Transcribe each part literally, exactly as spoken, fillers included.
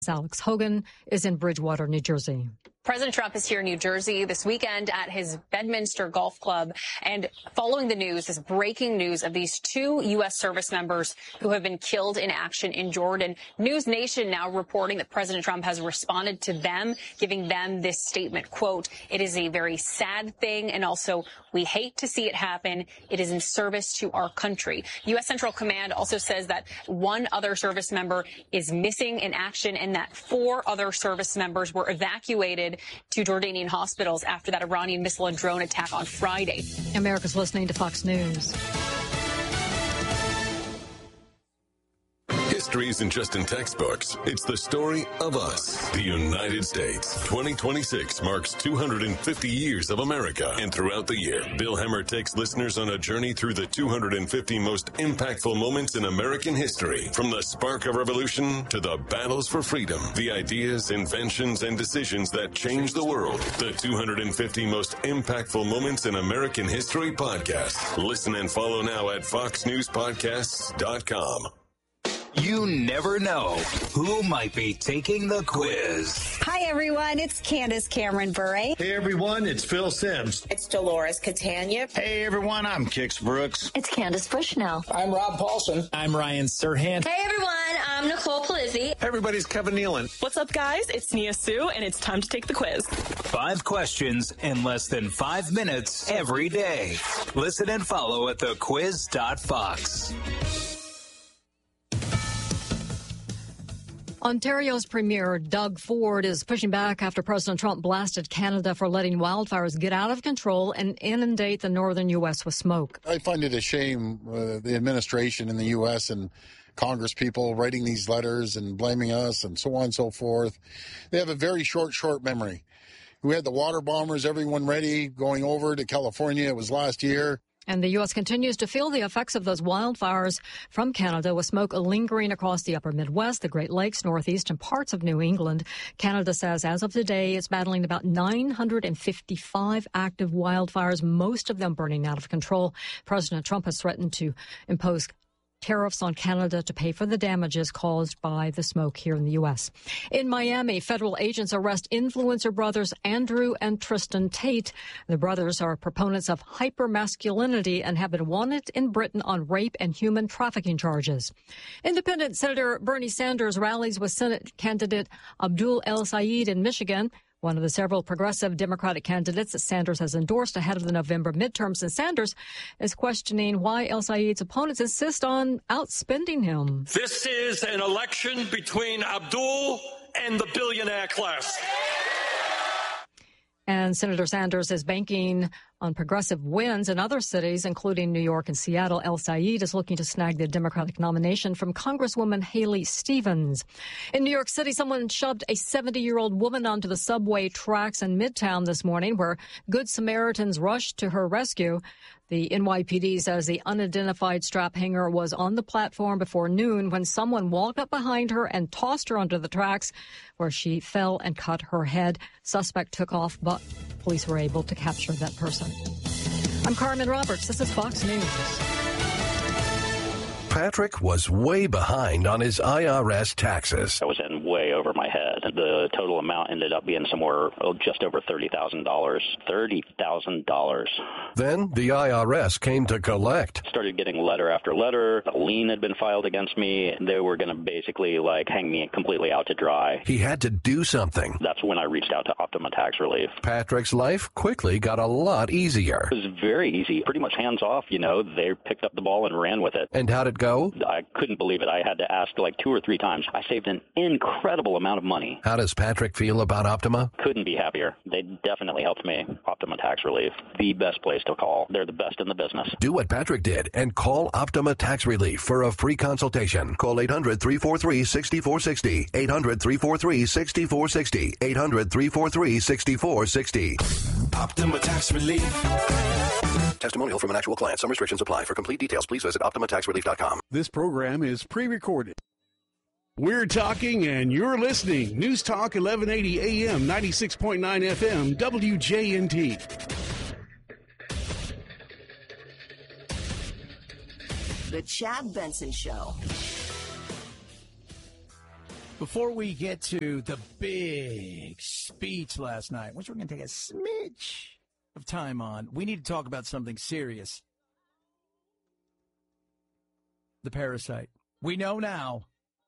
Alex Hogan is in Bridgewater, New Jersey. President Trump is here in New Jersey this weekend at his Bedminster Golf Club. And following the news, this breaking news of these two U S service members who have been killed in action in Jordan. News Nation now reporting that President Trump has responded to them, giving them this statement, quote, "It is a very sad thing, and also we hate to see it happen. It is in service to our country." U S Central Command also says that one other service member is missing in action and that four other service members were evacuated to Jordanian hospitals after that Iranian missile and drone attack on Friday. America's listening to Fox News. History isn't just in textbooks. It's the story of us, the United States. twenty twenty-six marks two hundred fifty years of America. And throughout the year, Bill Hemmer takes listeners on a journey through the two hundred fifty most impactful moments in American history. From the spark of revolution to the battles for freedom, the ideas, inventions, and decisions that changed the world. The two hundred fifty most impactful moments in American history podcast. Listen and follow now at fox news podcasts dot com. You never know who might be taking the quiz. Hi, everyone. It's Candace Cameron Bure. Hey, everyone. It's Phil Sims. It's Dolores Catania. Hey, everyone. I'm Kix Brooks. It's Candace Bushnell. I'm Rob Paulson. I'm Ryan Serhant. Hey, everyone. I'm Nicole Palizzi. Everybody's Kevin Nealon. What's up, guys? It's Nia Sue, and it's time to take the quiz. Five questions in less than five minutes every day. Listen and follow at the quiz dot fox. Ontario's Premier Doug Ford is pushing back after President Trump blasted Canada for letting wildfires get out of control and inundate the northern U S with smoke. I find it a shame uh, the administration in the U S and Congress people writing these letters and blaming us and so on and so forth. They have a very short, short memory. We had the water bombers, everyone ready, going over to California. It was last year. And the U S continues to feel the effects of those wildfires from Canada, with smoke lingering across the upper Midwest, the Great Lakes, Northeast, and parts of New England. Canada says as of today, it's battling about nine hundred fifty-five active wildfires, most of them burning out of control. President Trump has threatened to impose tariffs on Canada to pay for the damages caused by the smoke here in the U S. In Miami, federal agents arrest influencer brothers Andrew and Tristan Tate. The brothers are proponents of hypermasculinity and have been wanted in Britain on rape and human trafficking charges. Independent Senator Bernie Sanders rallies with Senate candidate Abdul El Sayed in Michigan, one of the several progressive Democratic candidates that Sanders has endorsed ahead of the November midterms. And Sanders is questioning why El Sayed's opponents insist on outspending him. This is an election between Abdul and the billionaire class. And Senator Sanders is banking on progressive wins in other cities, including New York and Seattle. El Sayed is looking to snag the Democratic nomination from Congresswoman Haley Stevens. In New York City, someone shoved a seventy-year-old woman onto the subway tracks in Midtown this morning, where Good Samaritans rushed to her rescue. The N Y P D says the unidentified strap hanger was on the platform before noon when someone walked up behind her and tossed her onto the tracks, where she fell and cut her head. Suspect took off, but police were able to capture that person. I'm Carmen Roberts. This is Fox News. Patrick was way behind on his I R S taxes. I was in way over my head. The total amount ended up being somewhere oh, just over thirty thousand dollars. thirty thousand dollars. Then the I R S came to collect. Started getting letter after letter. A lien had been filed against me. They were going to basically like hang me completely out to dry. He had to do something. That's when I reached out to Optima Tax Relief. Patrick's life quickly got a lot easier. It was very easy. Pretty much hands off, you know. They picked up the ball and ran with it. And how'd it go? I couldn't believe it. I had to ask like two or three times. I saved an incredible amount of money. How does Patrick feel about Optima? Couldn't be happier. They definitely helped me. Optima Tax Relief, the best place to call. They're the best in the business. Do what Patrick did and call Optima Tax Relief for a free consultation. Call eight hundred, three four three, six four six zero. eight hundred, three four three, six four six zero. eight hundred, three four three, six four six zero. Optima Tax Relief. Testimonial from an actual client. Some restrictions apply. For complete details, please visit optima tax relief dot com. This program is pre-recorded. We're talking and you're listening. News Talk eleven eighty A M, ninety-six point nine F M, W J N T. The Chad Benson Show. Before we get to the big speech last night, which we're going to take a smidge of time on, we need to talk about something serious. The parasite. We know now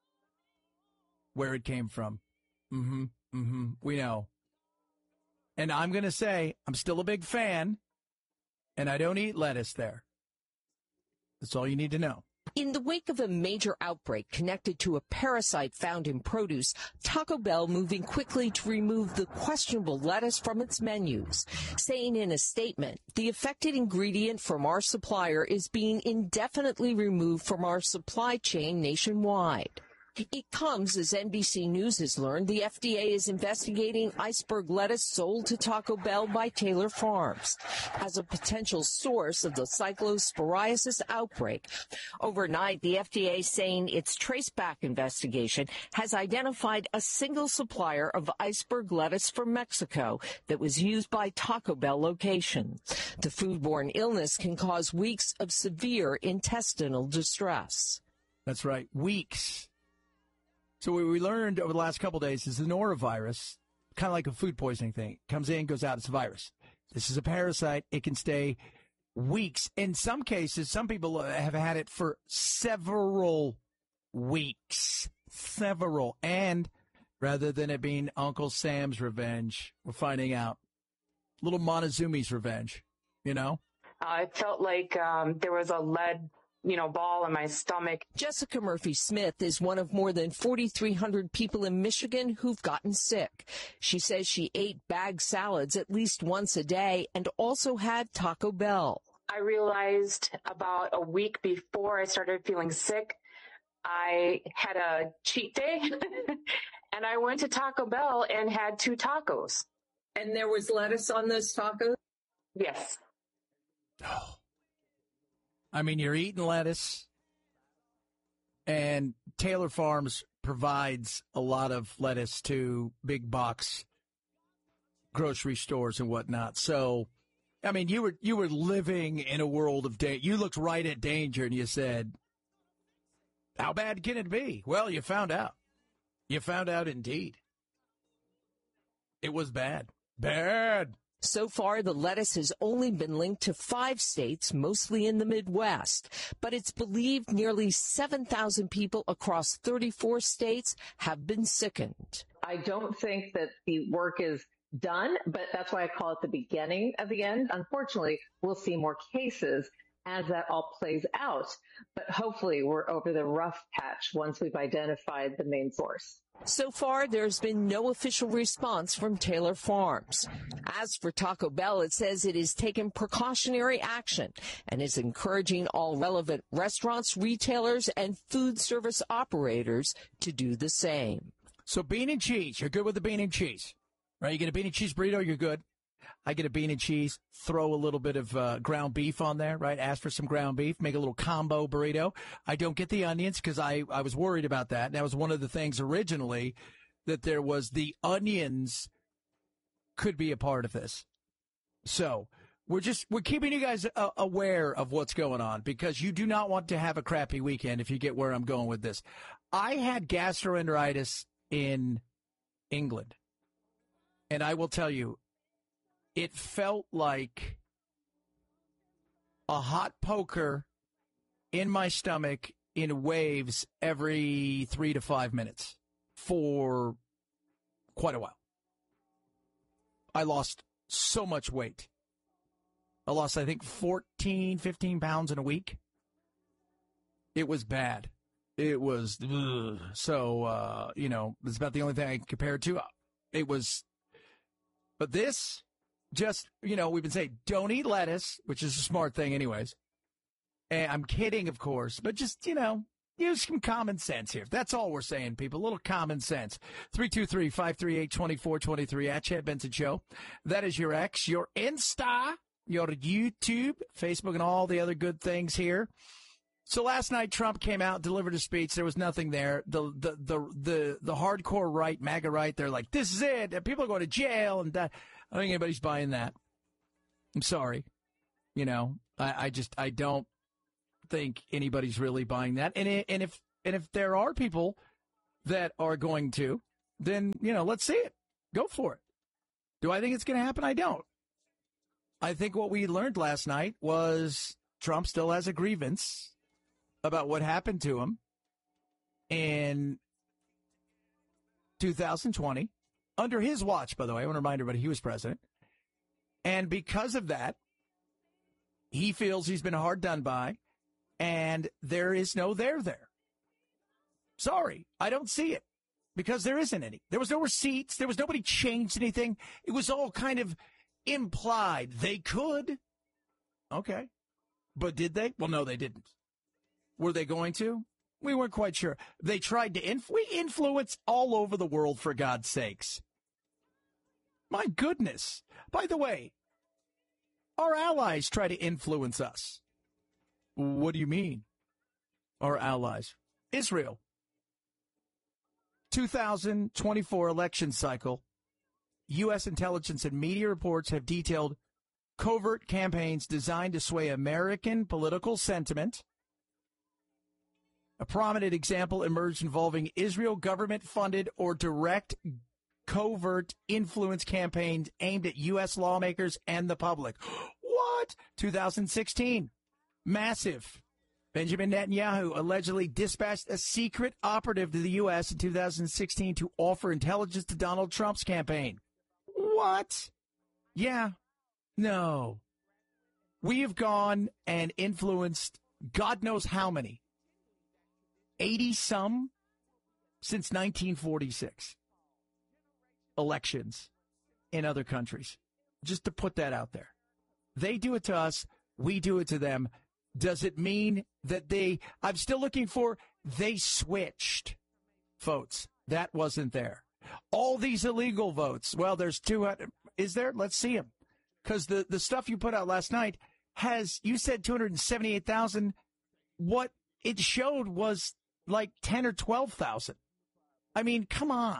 where it came from. Mm-hmm. Mm-hmm. We know. And I'm going to say I'm still a big fan, and I don't eat lettuce there. That's all you need to know. In the wake of a major outbreak connected to a parasite found in produce, Taco Bell moving quickly to remove the questionable lettuce from its menus, saying in a statement, the affected ingredient from our supplier is being indefinitely removed from our supply chain nationwide. It comes as N B C News has learned the F D A is investigating iceberg lettuce sold to Taco Bell by Taylor Farms as a potential source of the cyclosporiasis outbreak. Overnight, the F D A saying its traceback investigation has identified a single supplier of iceberg lettuce from Mexico that was used by Taco Bell locations. The foodborne illness can cause weeks of severe intestinal distress. That's right, weeks. So what we learned over the last couple of days is the norovirus, kind of like a food poisoning thing, comes in, goes out, it's a virus. This is a parasite. It can stay weeks. In some cases, some people have had it for several weeks. Several. And rather than it being Uncle Sam's revenge, we're finding out little Montezumi's revenge, you know? Uh, it felt like um, there was a lead you know, ball in my stomach. Jessica Murphy-Smith is one of more than forty-three hundred people in Michigan who've gotten sick. She says she ate bag salads at least once a day and also had Taco Bell. I realized about a week before I started feeling sick, I had a cheat day and I went to Taco Bell and had two tacos. And there was lettuce on those tacos? Yes. Oh. I mean, you're eating lettuce, and Taylor Farms provides a lot of lettuce to big box grocery stores and whatnot. So, I mean, you were you were living in a world of danger. You looked right at danger, and you said, how bad can it be? Well, you found out. You found out indeed. It was bad. Bad. So far, the lettuce has only been linked to five states, mostly in the Midwest, but it's believed nearly seven thousand people across thirty-four states have been sickened. I don't think that the work is done, but that's why I call it the beginning of the end. Unfortunately, we'll see more cases as that all plays out, but hopefully we're over the rough patch once we've identified the main source. So far, there's been no official response from Taylor Farms. As for Taco Bell, it says it is taking precautionary action and is encouraging all relevant restaurants, retailers, and food service operators to do the same. So bean and cheese, you're good with the bean and cheese, right? You get a bean and cheese burrito, you're good. I get a bean and cheese, throw a little bit of uh, ground beef on there, right? Ask for some ground beef, make a little combo burrito. I don't get the onions because I, I was worried about that. That was one of the things originally, that there was the onions could be a part of this. So we're just, we're keeping you guys uh, aware of what's going on because you do not want to have a crappy weekend if you get where I'm going with this. I had gastroenteritis in England, and I will tell you, it felt like a hot poker in my stomach in waves every three to five minutes for quite a while. I lost so much weight. I lost, I think, fourteen, fifteen pounds in a week. It was bad. It was, ugh. so, uh, you know, it's about the only thing I can compare it to. It was, but this... Just, you know, we've been saying, don't eat lettuce, which is a smart thing anyways. And I'm kidding, of course, but just, you know, use some common sense here. That's all we're saying, people. A little common sense. three two three, five three eight, two four two three at Chad Benson Show. That is your X, your Insta, your YouTube, Facebook, and all the other good things here. So last night, Trump came out, delivered a speech. There was nothing there. The the the the, the hardcore right, MAGA right, they're like, this is it. People are going to jail. And that. I don't think anybody's buying that. I'm sorry. You know, I, I just I don't think anybody's really buying that. And it, and if and if there are people, that are going to, then, you know, let's see it. Go for it. Do I think it's going to happen? I don't. I think what we learned last night was Trump still has a grievance about what happened to him in two thousand twenty, under his watch, by the way. I want to remind everybody he was president. And because of that, he feels he's been hard done by, and there is no there there. Sorry, I don't see it, because there isn't any. There was no receipts. There was nobody changed anything. It was all kind of implied. They could. Okay. But did they? Well, no, they didn't. Were they going to? We weren't quite sure. They tried to inf- we influence all over the world, for God's sakes. My goodness. By the way, our allies try to influence us. What do you mean? Our allies. Israel. two thousand twenty-four election cycle. U S intelligence and media reports have detailed covert campaigns designed to sway American political sentiment. A prominent example emerged involving Israel government-funded or direct covert influence campaigns aimed at U S lawmakers and the public. What? two thousand sixteen. Massive. Benjamin Netanyahu allegedly dispatched a secret operative to the U S in two thousand sixteen to offer intelligence to Donald Trump's campaign. What? Yeah. No. We have gone and influenced God knows how many. eighty-some since nineteen forty-six. Elections in other countries. Just to put that out there. They do it to us. We do it to them. Does it mean that they, I'm still looking for, they switched votes. That wasn't there. All these illegal votes. Well, there's two hundred. Is there? Let's see them. Because the, the stuff you put out last night has, you said two hundred seventy-eight thousand. What it showed was like ten or twelve thousand. I mean, come on.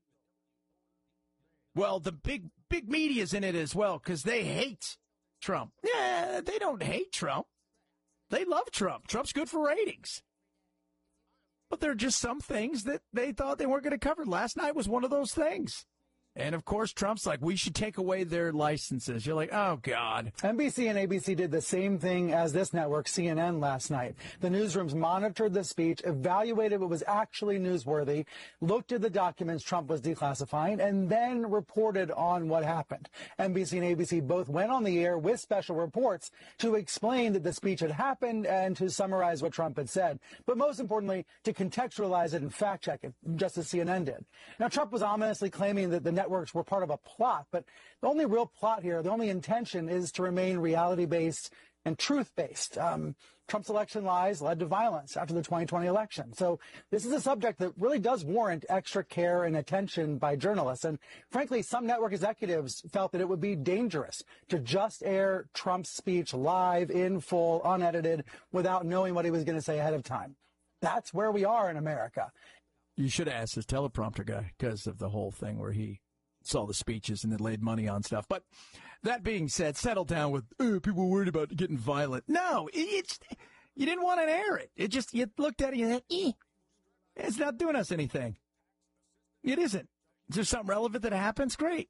Well, the big, big media's in it as well because they hate Trump. Yeah, they don't hate Trump. They love Trump. Trump's good for ratings. But there are just some things that they thought they weren't going to cover. Last night was one of those things. And, of course, Trump's like, we should take away their licenses. You're like, oh, God. N B C and A B C did the same thing as this network, C N N, last night. The newsrooms monitored the speech, evaluated what was actually newsworthy, looked at the documents Trump was declassifying, and then reported on what happened. N B C and A B C both went on the air with special reports to explain that the speech had happened and to summarize what Trump had said. But most importantly, to contextualize it and fact-check it, just as C N N did. Now, Trump was ominously claiming that the networks were part of a plot, but the only real plot here, the only intention is to remain reality-based and truth-based. Um, Trump's election lies led to violence after the twenty twenty election. So this is a subject that really does warrant extra care and attention by journalists. And frankly, some network executives felt that it would be dangerous to just air Trump's speech live, in full, unedited, without knowing what he was going to say ahead of time. That's where we are in America. You should have asked this teleprompter guy because of the whole thing where he saw the speeches and then laid money on stuff. But that being said, settle down with oh, people worried about getting violent. No, it, it's you didn't want to air it. It just, you looked at it and you said, eh, it's not doing us anything. It isn't. Is there something relevant that happens? Great.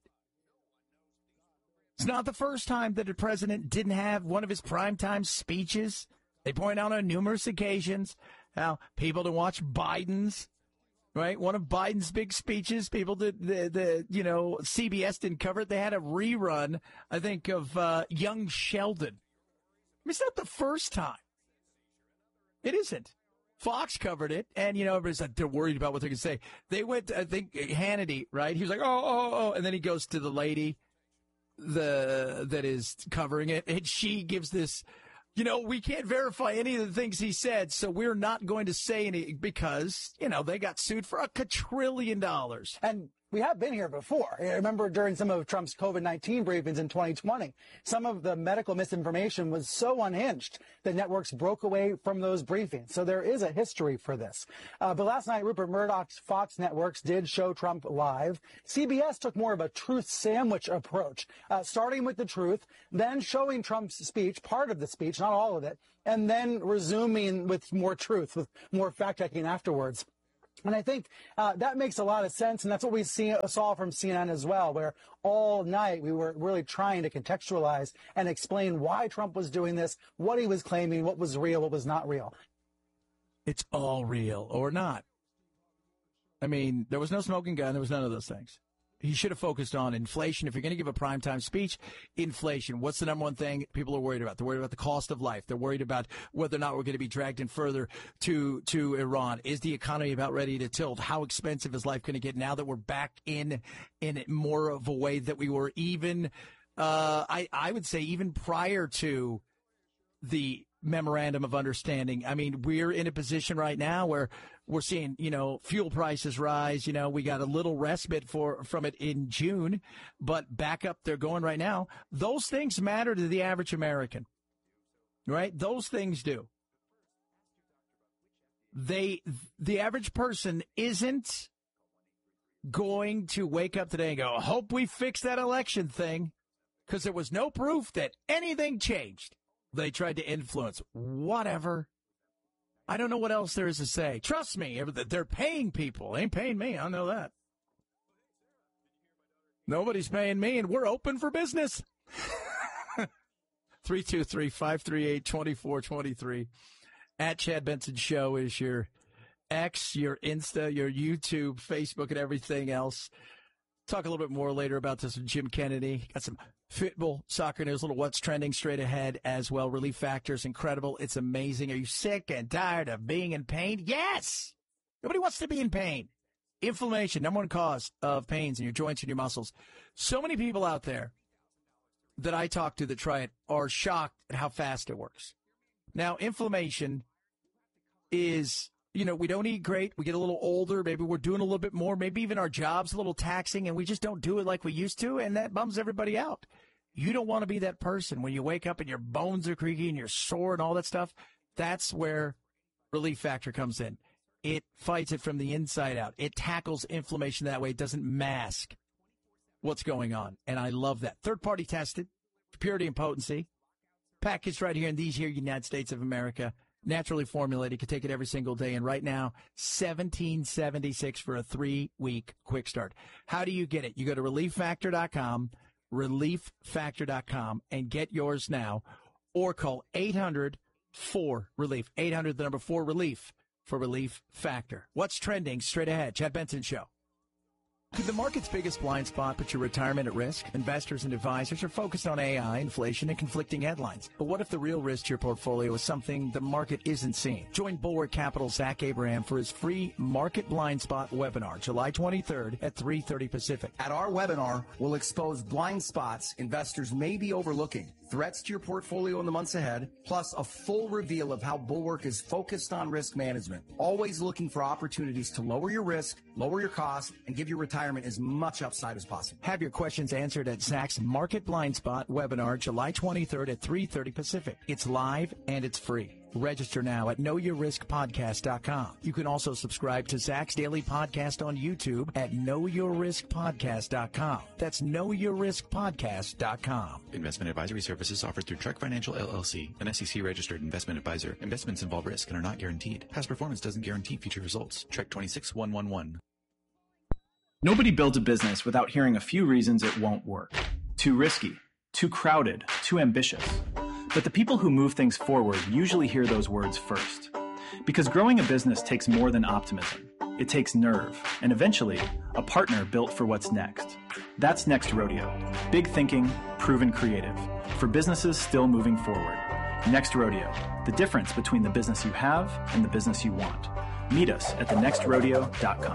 It's not the first time that a president didn't have one of his primetime speeches. They point out on numerous occasions how people to watch Biden's. Right, one of Biden's big speeches. People did the, the you know C B S didn't cover it. They had a rerun, I think, of uh, Young Sheldon. I mean, it's not the first time. It isn't. Fox covered it, and you know everybody's like they're worried about what they're going to say. They went, I think, Hannity, right? He was like, oh, oh, oh, and then he goes to the lady, the that is covering it, and she gives this. You know, we can't verify any of the things he said, so we're not going to say any because, you know, they got sued for a quadrillion dollars. And we have been here before. I remember during some of Trump's COVID nineteen briefings in twenty twenty, some of the medical misinformation was so unhinged that networks broke away from those briefings. So there is a history for this. Uh, but last night, Rupert Murdoch's Fox networks did show Trump live. C B S took more of a truth sandwich approach, uh, starting with the truth, then showing Trump's speech, part of the speech, not all of it, and then resuming with more truth, with more fact-checking afterwards. And I think uh, that makes a lot of sense, and that's what we see, saw from C N N as well, where all night we were really trying to contextualize and explain why Trump was doing this, what he was claiming, what was real, what was not real. It's all real or not. I mean, there was no smoking gun. There was none of those things. He should have focused on inflation. If you're going to give a primetime speech, inflation. What's the number one thing people are worried about? They're worried about the cost of life. They're worried about whether or not we're going to be dragged in further to, to Iran. Is the economy about ready to tilt? How expensive is life going to get now that we're back in in more of a way that we were even, uh, I, I would say, even prior to the memorandum of understanding. I mean, we're in a position right now where we're seeing, you know, fuel prices rise. You know, we got a little respite for from it in June, but back up they're going right now. Those things matter to the average American, right? Those things do. They, the average person isn't going to wake up today and go, hope we fix that election thing, because there was no proof that anything changed. They tried to influence. Whatever. I don't know what else there is to say. Trust me, they're paying people. They ain't paying me. I know that. Nobody's paying me, and we're open for business. three two three, five three eight, two four two three. At Chad Benson Show is your X, your Insta, your YouTube, Facebook, and everything else. Talk a little bit more later about this with Jim Kennedy. Got some football, soccer news, a little what's trending straight ahead as well. Relief Factor is incredible. It's amazing. Are you sick and tired of being in pain? Yes! Nobody wants to be in pain. Inflammation, number one cause of pains in your joints and your muscles. So many people out there that I talk to that try it are shocked at how fast it works. Now, inflammation is... You know, we don't eat great. We get a little older. Maybe we're doing a little bit more. Maybe even our job's a little taxing, and we just don't do it like we used to, and that bums everybody out. You don't want to be that person when you wake up and your bones are creaky and you're sore and all that stuff. That's where Relief Factor comes in. It fights it from the inside out. It tackles inflammation that way. It doesn't mask what's going on, and I love that. Third-party tested, purity and potency, packaged right here in these here United States of America. Naturally formulated. You can take it every single day. And right now, seventeen seventy-six for a three-week quick start. How do you get it? You go to relief factor dot com, relief factor dot com, and get yours now. Or call eight hundred four relief. eight hundred, the number four, relief for Relief Factor. What's trending straight ahead? Chad Benson Show. Could the market's biggest blind spot put your retirement at risk? Investors and advisors are focused on A I, inflation, and conflicting headlines. But what if the real risk to your portfolio is something the market isn't seeing? Join Bulwark Capital's Zach Abraham for his free Market Blind Spot webinar, July twenty-third at three thirty Pacific. At our webinar, we'll expose blind spots investors may be overlooking, threats to your portfolio in the months ahead, plus a full reveal of how Bulwark is focused on risk management, always looking for opportunities to lower your risk, lower your cost, and give your retirement as much upside as possible. Have your questions answered at Zach's Market Blind Spot webinar, July twenty-third at three thirty Pacific. It's live and it's free. Register now at know your risk podcast dot com. You can also subscribe to Zach's daily podcast on YouTube at know your risk podcast dot com. That's know your risk podcast dot com. Investment advisory services offered through Trek Financial L L C, an S E C-registered investment advisor. Investments involve risk and are not guaranteed. Past performance doesn't guarantee future results. Trek twenty-six one one one. Nobody builds a business without hearing a few reasons it won't work. Too risky, too crowded, too ambitious. But the people who move things forward usually hear those words first. Because growing a business takes more than optimism. It takes nerve, and eventually, a partner built for what's next. That's Next Rodeo. Big thinking, proven creative. For businesses still moving forward. Next Rodeo. The difference between the business you have and the business you want. Meet us at the next rodeo dot com.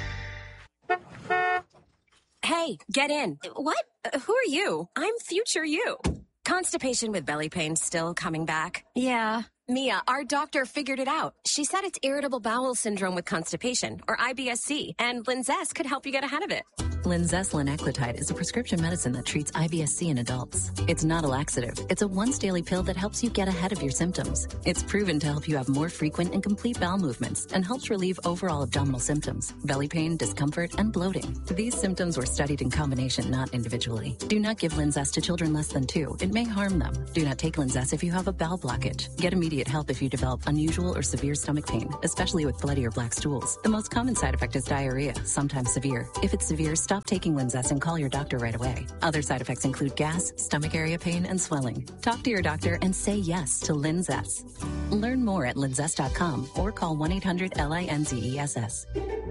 Hey, get in. What? Uh, who are you? I'm future you. Constipation with belly pain still coming back? Yeah. Mia, our doctor figured it out. She said it's irritable bowel syndrome with constipation, or I B S C, and Linzess could help you get ahead of it. Linzess linaclotide is a prescription medicine that treats I B S C in adults. It's not a laxative. It's a once-daily pill that helps you get ahead of your symptoms. It's proven to help you have more frequent and complete bowel movements and helps relieve overall abdominal symptoms, belly pain, discomfort, and bloating. These symptoms were studied in combination, not individually. Do not give Linzess to children less than two. It may harm them. Do not take Linzess if you have a bowel blockage. Get immediate help if you develop unusual or severe stomach pain, especially with bloody or black stools. The most common side effect is diarrhea, sometimes severe. If it's severe, stop taking Linzess and call your doctor right away. Other side effects include gas, stomach area pain, and swelling. Talk to your doctor and say yes to Linzess. Learn more at linzess dot com or call one eight hundred L I N Z E S S.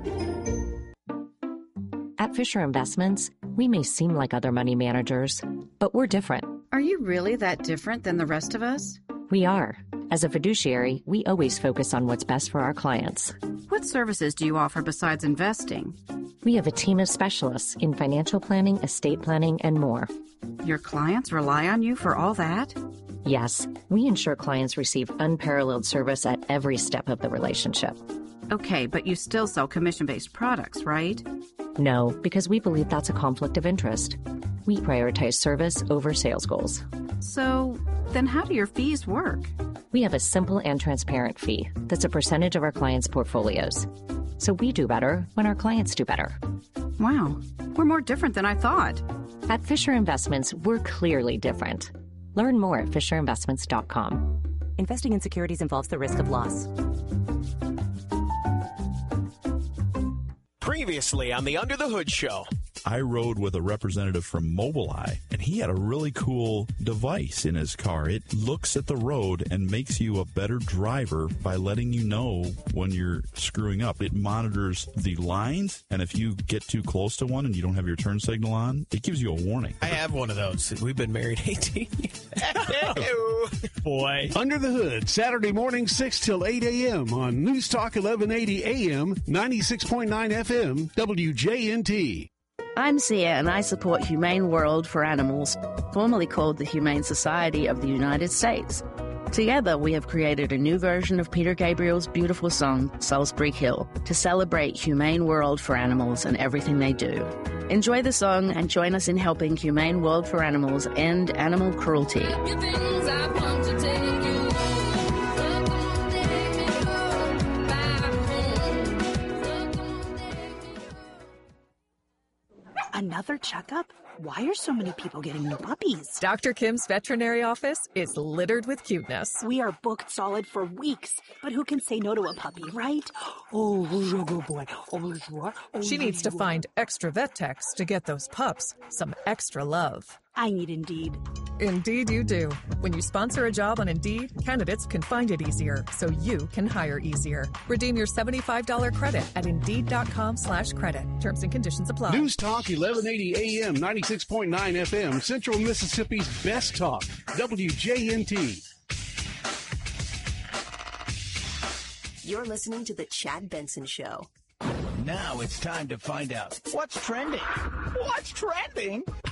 At Fisher Investments, we may seem like other money managers, but we're different. Are you really that different than the rest of us? We are. As a fiduciary, we always focus on what's best for our clients. What services do you offer besides investing? We have a team of specialists in financial planning, estate planning, and more. Your clients rely on you for all that? Yes, we ensure clients receive unparalleled service at every step of the relationship. Okay, but you still sell commission-based products, right? No, because we believe that's a conflict of interest. We prioritize service over sales goals. So, then how do your fees work? We have a simple and transparent fee that's a percentage of our clients' portfolios. So we do better when our clients do better. Wow, we're more different than I thought. At Fisher Investments, we're clearly different. Learn more at fisher investments dot com. Investing in securities involves the risk of loss. Previously on the Under the Hood Show. I rode with a representative from Mobileye, and he had a really cool device in his car. It looks at the road and makes you a better driver by letting you know when you're screwing up. It monitors the lines, and if you get too close to one and you don't have your turn signal on, it gives you a warning. I have one of those. We've been married eighteen years. Boy. Under the Hood, Saturday morning, six till eight a.m. on News Talk eleven eighty A M, ninety-six point nine F M, W J N T. I'm Sia, and I support Humane World for Animals, formerly called the Humane Society of the United States. Together, we have created a new version of Peter Gabriel's beautiful song, Salisbury Hill, to celebrate Humane World for Animals and everything they do. Enjoy the song and join us in helping Humane World for Animals end animal cruelty. Another checkup? Why are so many people getting new puppies? Doctor Kim's veterinary office is littered with cuteness. We are booked solid for weeks, but who can say no to a puppy, right? Oh, good boy. Oh, oh, she needs to find extra vet techs to get those pups some extra love. I need Indeed. Indeed you do. When you sponsor a job on Indeed, candidates can find it easier, so you can hire easier. Redeem your seventy-five dollars credit at Indeed.com slash credit. Terms and conditions apply. News Talk eleven eighty A M, ninety-six point nine F M, Central Mississippi's best talk, W J N T. You're listening to The Chad Benson Show. Now it's time to find out what's trending. What's trending?